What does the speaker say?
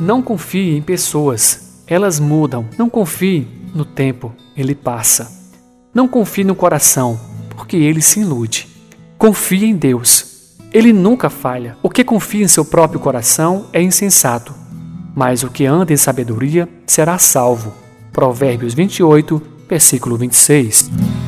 Não confie em pessoas, elas mudam. Não confie no tempo, ele passa. Não confie no coração, porque ele se ilude. Confie em Deus, ele nunca falha. O que confia em seu próprio coração é insensato, mas o que anda em sabedoria será salvo. Provérbios 28, versículo 26.